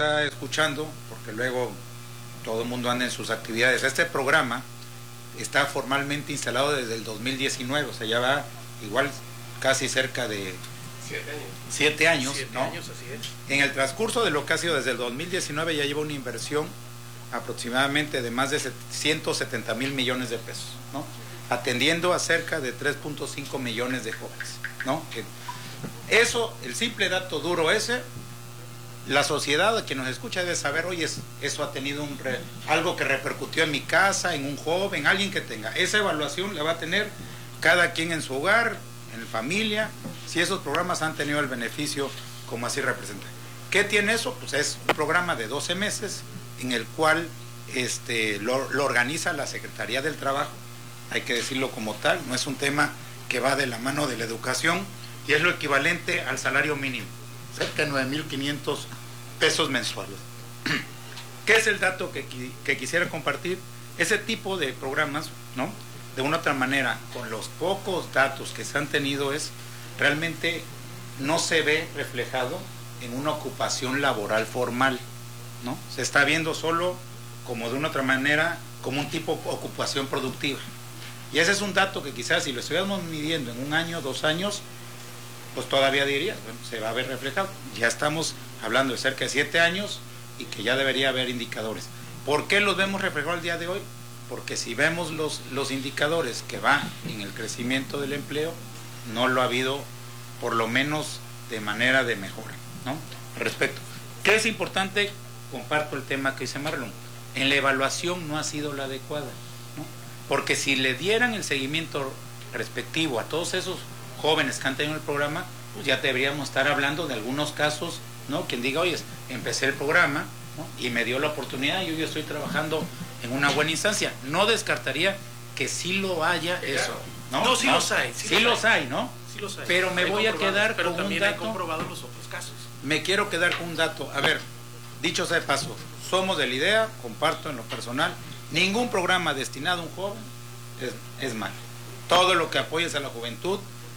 está escuchando, porque luego todo el mundo anda en sus actividades, este programa está formalmente instalado desde el 2019, o sea, ya va igual casi cerca de 7 años. 7 ¿no? años, así es. En el transcurso de lo que ha sido desde el 2019 ya lleva una inversión aproximadamente de más de 170 mil millones de pesos, ¿no? Atendiendo a cerca de 3.5 millones de jóvenes, ¿no? Eso, el simple dato duro ese, la sociedad que nos escucha debe saber, oye, eso ha tenido algo que repercutió en mi casa, en un joven, alguien que tenga. Esa evaluación la va a tener cada quien en su hogar, en familia, si esos programas han tenido el beneficio como así representa. ¿Qué tiene eso? Pues es un programa de 12 meses en el cual lo organiza la Secretaría del Trabajo, hay que decirlo como tal, no es un tema que va de la mano de la educación y es lo equivalente al salario mínimo, cerca de 9.500 pesos mensuales. ¿Qué es el dato que quisiera compartir? Ese tipo de programas, ¿no? De una u otra manera, con los pocos datos que se han tenido, realmente no se ve reflejado en una ocupación laboral formal, ¿no? Se está viendo solo como de una otra manera, como un tipo de ocupación productiva. Y ese es un dato que quizás si lo estuviéramos midiendo en 1 año, 2 años, pues todavía diría, bueno, se va a ver reflejado. Ya estamos hablando de cerca de 7 años y que ya debería haber indicadores. ¿Por qué los vemos reflejados el día de hoy? Porque si vemos los indicadores que van en el crecimiento del empleo, no lo ha habido, por lo menos de manera de mejora, ¿no? Al respecto. ¿Qué es importante? Comparto el tema que dice Marlon. En la evaluación no ha sido la adecuada, ¿no? Porque si le dieran el seguimiento respectivo a todos esos jóvenes que han tenido el programa, pues ya deberíamos estar hablando de algunos casos, ¿no? Quien diga, oye, empecé el programa, ¿no? Y me dio la oportunidad, yo estoy trabajando en una buena instancia. No descartaría que sí lo haya eso, ¿no? No, sí los hay. Sí los hay, ¿no? Sí los hay. Pero me voy a quedar pero con un también dato. hay comprobado los otros casos. Me quiero quedar con un dato. A ver, dicho sea de paso, somos de la idea, comparto en lo personal, ningún programa destinado a un joven es malo. Todo lo que apoyes a la juventud,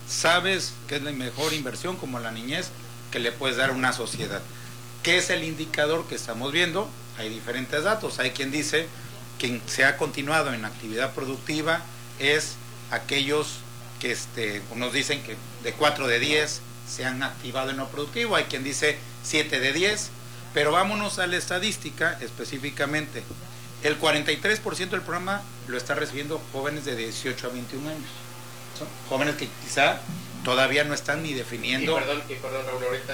sabes que es la mejor inversión como la niñez que le puedes dar a una sociedad. ¿Qué es el indicador que estamos viendo? Hay diferentes datos. Hay quien dice que se ha continuado en actividad productiva es aquellos que unos dicen que de 4 de 10 se han activado en lo productivo, hay quien dice 7 de 10, pero vámonos a la estadística específicamente. El 43% del programa lo está recibiendo jóvenes de 18 a 21 años. Son jóvenes que quizá todavía no están ni definiendo. Y perdón Raúl, ahorita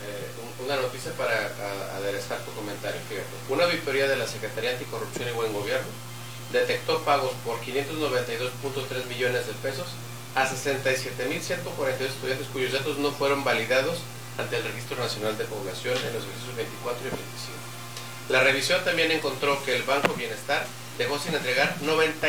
una noticia para aderezar tu comentario. Fíjate. Una auditoría de la Secretaría Anticorrupción y Buen Gobierno detectó pagos por 592.3 millones de pesos a 67.142 estudiantes cuyos datos no fueron validados ante el Registro Nacional de Población en los ejercicios 24 y 25. La revisión también encontró que el Banco Bienestar dejó sin entregar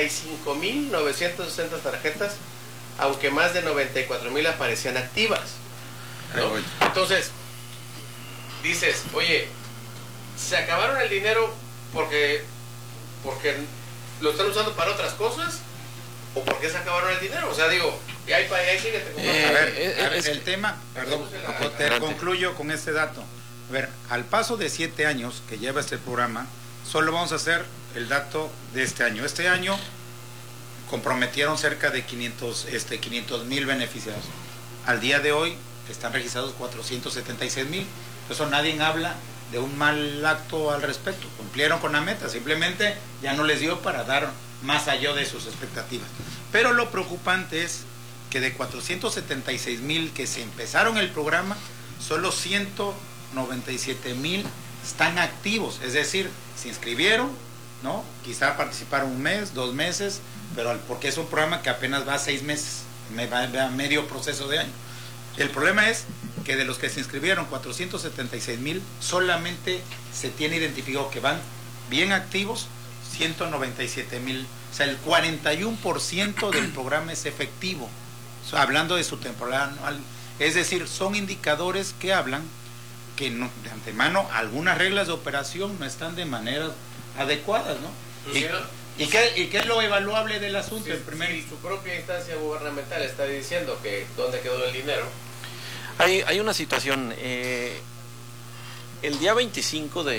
95.960 tarjetas, aunque más de 94.000 aparecían activas, ¿no? Entonces, dices, oye, ¿se acabaron el dinero porque lo están usando para otras cosas? ¿O por qué se acabaron el dinero? O sea, digo, y ahí sigue. A ver, el tema, perdón, te concluyo con este dato. A ver, al paso de 7 años que lleva este programa, solo vamos a hacer el dato de este año. Este año comprometieron cerca de 500,000 beneficiados. Al día de hoy están registrados 476,000. Por eso nadie habla de un mal acto al respecto. Cumplieron con la meta, simplemente ya no les dio para dar más allá de sus expectativas. Pero lo preocupante es que de 476,000 que se empezaron el programa, solo 197,000 están activos, es decir, se inscribieron, ¿no? Quizá participaron 1 mes, 2 meses, pero porque es un programa que apenas va a 6 meses, va a medio proceso de año. El problema es que de los que se inscribieron, 476,000, solamente se tiene identificado que van bien activos 197,000. O sea, el 41% del programa es efectivo, o sea, hablando de su temporada anual. Es decir, son indicadores que hablan que no, de antemano algunas reglas de operación no están de manera adecuadas, ¿no? ¿Y qué es lo evaluable del asunto? Si su propia instancia gubernamental está diciendo que dónde quedó el dinero. Hay una situación, el día 25 de